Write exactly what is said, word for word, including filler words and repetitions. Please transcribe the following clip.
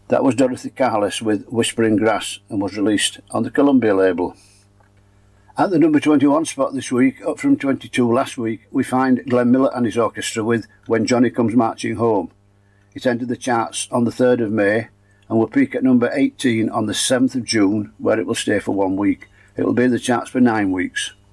That was Dorothy Carlis with Whispering Grass and was released on the Columbia label. At the number twenty-one spot this week, up from twenty-two last week, we find Glenn Miller and his orchestra with When Johnny Comes Marching Home. It entered the charts on the third of May and will peak at number eighteen on the seventh of June, where it will stay for one week. It will be in the charts for nine weeks.